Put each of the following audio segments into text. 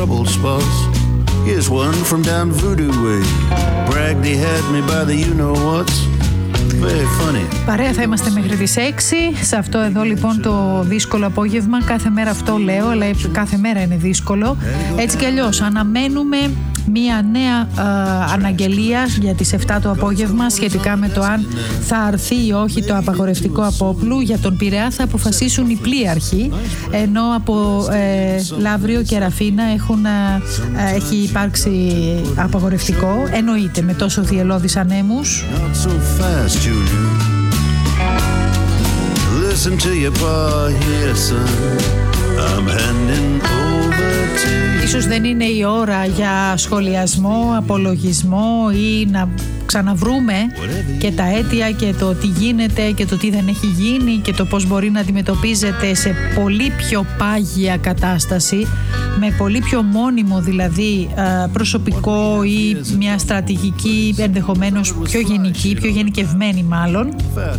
trouble spots. Here's one from down Voodoo Way. Bragged he had me by the you-know-whats. Παρέα θα είμαστε μέχρι τις 6. Σε αυτό εδώ λοιπόν το δύσκολο απόγευμα. Κάθε μέρα αυτό λέω, αλλά κάθε μέρα είναι δύσκολο. Έτσι κι αλλιώς αναμένουμε μία νέα αναγγελία για τις 7 το απόγευμα σχετικά με το αν θα αρθεί ή όχι το απαγορευτικό απόπλου. Για τον Πειραιά θα αποφασίσουν οι πλοίαρχοι, ενώ από Λαύριο και Ραφίνα έχει υπάρξει απαγορευτικό. Εννοείται με τόσο θυελλώδεις ανέμους. Listen to your bar here, son. I'm handing over to you. Ίσως δεν είναι η ώρα για σχολιασμό, απολογισμό ή να ξαναβρούμε και τα αίτια και το τι γίνεται και το τι δεν έχει γίνει και το πώς μπορεί να αντιμετωπίζεται σε πολύ πιο πάγια κατάσταση, με πολύ πιο μόνιμο δηλαδή προσωπικό ή μια στρατηγική ενδεχομένως πιο γενική, πιο γενικευμένη μάλλον.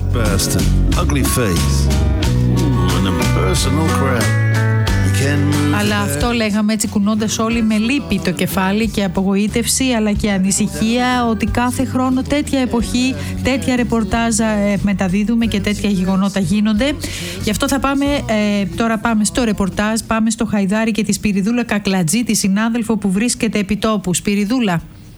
Αλλά αυτό λέγαμε έτσι κουνώντας όλοι με λύπη το κεφάλι και απογοήτευση αλλά και ανησυχία ότι κάθε χρόνο τέτοια εποχή, τέτοια ρεπορτάζ μεταδίδουμε και τέτοια γεγονότα γίνονται. Γι' αυτό θα πάμε, τώρα πάμε στο ρεπορτάζ, πάμε στο Χαϊδάρι και τη Σπυριδούλα Κακλατζή, τη συνάδελφο που βρίσκεται επί τόπου. Σπυριδούλα.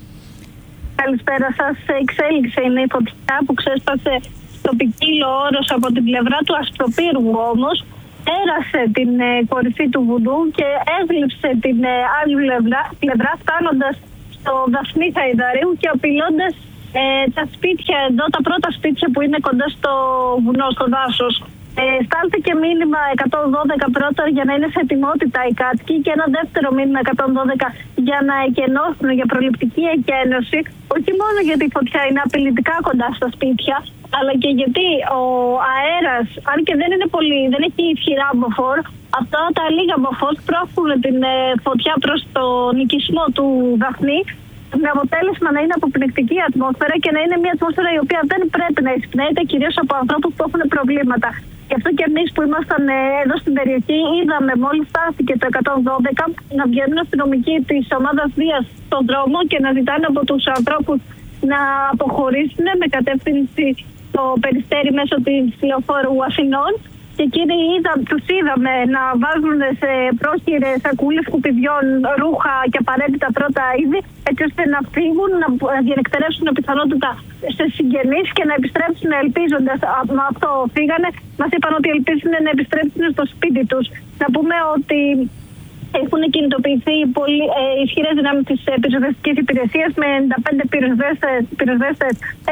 Καλησπέρα σας. Εξέλιξε είναι η φωτιά που ξέσπασε στο ποικίλο όρος από την πλευρά του Ασπροπύργου όμως. Πέρασε την κορυφή του βουνού και έβλεψε την άλλη πλευρά φτάνοντας στο Δαφνί Χαϊδαρίου και απειλώντας τα σπίτια εδώ, τα πρώτα σπίτια που είναι κοντά στο βουνό, στο δάσος. Στάλθηκε μήνυμα 112 πρώτα για να είναι σε ετοιμότητα οι κάτοικοι και ένα δεύτερο μήνυμα 112 για να εκενώσουν, για προληπτική εκένωση, όχι μόνο γιατί η φωτιά είναι απειλητικά κοντά στα σπίτια, αλλά και γιατί ο αέρας, αν και δεν έχει ισχυρά μποφόρ, αυτά τα λίγα μποφόρ πρόφουν την φωτιά προς τον οικισμό του Δαφνί, με αποτέλεσμα να είναι αποπνικτική ατμόσφαιρα και να είναι μια ατμόσφαιρα η οποία δεν πρέπει να εισπνέεται κυρίως από ανθρώπους που έχουν προβλήματα. Γι' αυτό και εμείς που ήμασταν εδώ στην περιοχή είδαμε μόλις φτάθηκε το 112 να βγαίνουν αστυνομικοί της ομάδας Δίας στον δρόμο και να ζητάνε από τους ανθρώπους να αποχωρήσουν με κατεύθυνση το Περιστέρι μέσω της λεωφόρου Αθηνών. Και εκείνοι τους είδαμε να βάζουν σε πρόχειρες σακούλες σκουπιδιών ρούχα και απαραίτητα πρώτα είδη, έτσι ώστε να φύγουν, να διανεκτερεύσουν πιθανότητα σε συγγενείς και να επιστρέψουν ελπίζοντας. Με αυτό φύγανε. Μας είπαν ότι ελπίζουν να επιστρέψουν στο σπίτι τους. Να πούμε ότι έχουν κινητοποιηθεί ισχυρές δυνάμεις της πυροσβεστικής υπηρεσίας με 95 πυροσβέστες,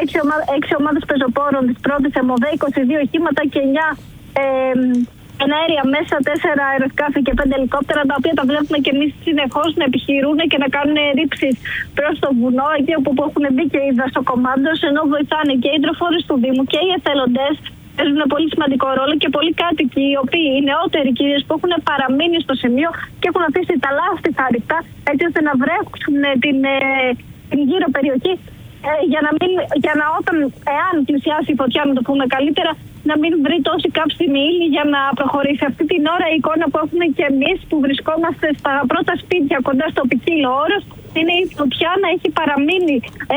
6 ομάδες πεζοπόρων της πρώτης ΕΜΟΔΕ, 22 οχήματα και 9 εναέρια μέσα, 4 αεροσκάφη και 5 ελικόπτερα, τα οποία τα βλέπουμε και εμείς συνεχώς να επιχειρούν και να κάνουν ρήψεις προς το βουνό, εκεί όπου έχουν μπει και οι δασοκομάντος, ενώ βοηθάνε και οι υδροφόροι του Δήμου και οι εθελοντές. Παίζουν πολύ σημαντικό ρόλο και πολλοί κάτοικοι, οι οποίοι οι νεότεροι κυρίως που έχουν παραμείνει στο σημείο και έχουν αφήσει τα λάστιχα ανοιχτά, έτσι ώστε να βρέξουν την γύρω περιοχή, για να εάν πλησιάσει η φωτιά, να το πούμε καλύτερα, να μην βρει τόση κάψιμη ύλη για να προχωρήσει. Αυτή την ώρα η εικόνα που έχουμε και εμείς που βρισκόμαστε στα πρώτα σπίτια κοντά στο ποικίλο όρος είναι η φωτιά να έχει παραμείνει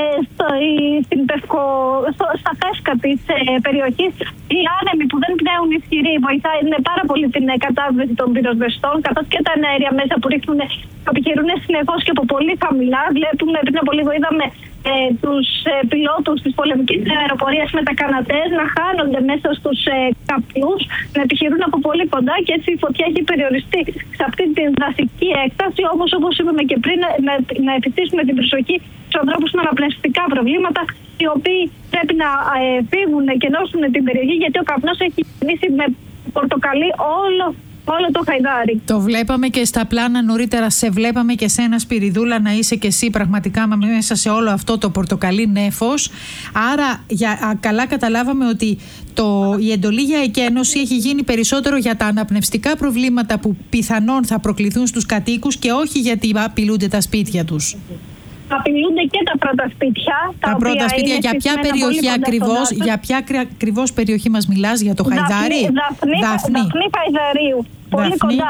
στα φέσκα της περιοχής. Οι άνεμοι που δεν πνέουν ισχυροί βοηθάνε πάρα πολύ την κατάσβεση των πυροσβεστών, καθώς και τα αέρια μέσα που επιχειρούν συνεχώς και από πολύ χαμηλά. Βλέπουμε πριν από λίγο είδαμε τους πιλότους της πολεμικής αεροπορίας με τα κανατές να χάνονται μέσα στους καπνούς, να επιχειρούν από πολύ κοντά και έτσι η φωτιά έχει περιοριστεί σε αυτή την δασική έκταση. Όπως είπαμε και πριν, να επιστήσουμε την προσοχή στους ανθρώπους με αναπνευστικά προβλήματα, οι οποίοι πρέπει να φύγουν και ενώσουν την περιοχή, γιατί ο καπνός έχει γεννήσει με πορτοκαλί όλο το Χαϊδάρι. Το βλέπαμε και στα πλάνα νωρίτερα, σε βλέπαμε και σένα Σπυριδούλα να είσαι και εσύ πραγματικά μέσα σε όλο αυτό το πορτοκαλί νέφος. Άρα καλά καταλάβαμε ότι η εντολή για εκένωση έχει γίνει περισσότερο για τα αναπνευστικά προβλήματα που πιθανόν θα προκληθούν στους κατοίκους και όχι γιατί απειλούνται τα σπίτια τους. Απειλούνται και τα πρώτα σπίτια. Τα πρώτα σπίτια, για ποια περιοχή ακριβώς, για ποια ακριβώς περιοχή μας μιλάς, για το Χαϊδάρι? Δαφνί Χαϊδαρίου. Πολύ κοντά.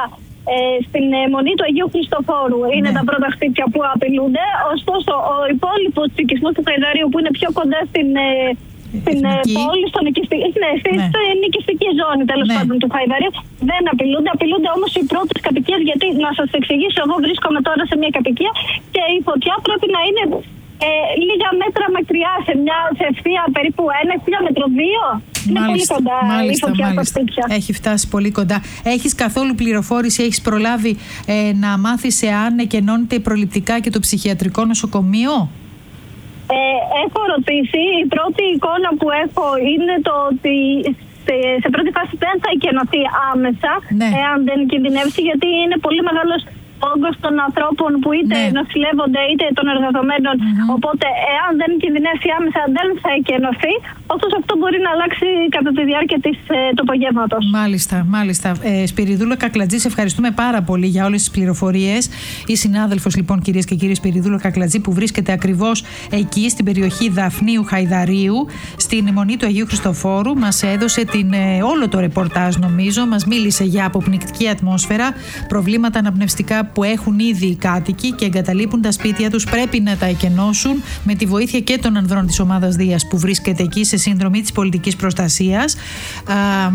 στην Μονή του Αγίου Χριστοφόρου. Είναι τα πρώτα σπίτια που απειλούνται. Ωστόσο, ο υπόλοιπος του οικισμού του Χαϊδαρίου, που είναι πιο κοντά στην πόλη, στην νοικιστική ζώνη τέλος πάντων του Χαϊδαρίου, δεν απειλούνται. Απειλούνται όμως οι πρώτες κατοικίες, γιατί να σας εξηγήσω, εγώ βρίσκομαι τώρα σε μια κατοικία και η φωτιά πρέπει να είναι λίγα μέτρα μακριά, σε ευθεία περίπου 1 χιλιόμετρο, 2. Είναι πολύ κοντά η φωτιά στα σπίτια. Έχει φτάσει πολύ κοντά. Έχεις καθόλου πληροφόρηση, έχεις προλάβει να μάθεις εάν εκενώνεται προληπτικά και το ψυχιατρικό νοσοκομείο? Έχω ρωτήσει. Η πρώτη εικόνα που έχω είναι το ότι σε πρώτη φάση δεν θα εκενωθεί άμεσα, εάν δεν κινδυνεύσει, γιατί είναι πολύ μεγάλος όγκος των ανθρώπων που είτε νοσηλεύονται είτε των εργαζομένων. Οπότε, εάν δεν κινδυνεύσει άμεσα, δεν θα εκενωθεί. Ωστόσο, αυτό μπορεί να αλλάξει κατά τη διάρκεια του απογεύματος. Μάλιστα. Σπυριδούλα Κακλατζή, σε ευχαριστούμε πάρα πολύ για όλες τις πληροφορίες. Η συνάδελφος, λοιπόν, κυρίες και κύριοι, Σπυριδούλα Κακλατζή, που βρίσκεται ακριβώς εκεί, στην περιοχή Δαφνίου Χαϊδαρίου, στην Μονή του Αγίου Χριστοφόρου, μας έδωσε όλο το ρεπορτάζ, νομίζω. Μας μίλησε για αποπνικτική ατμόσφαιρα, προβλήματα αναπνευστικά που έχουν ήδη οι κάτοικοι και εγκαταλείπουν τα σπίτια τους, πρέπει να τα εκενώσουν με τη βοήθεια και των ανδρών της ομάδας Δίας που βρίσκεται εκεί σε συνδρομή της πολιτικής προστασίας.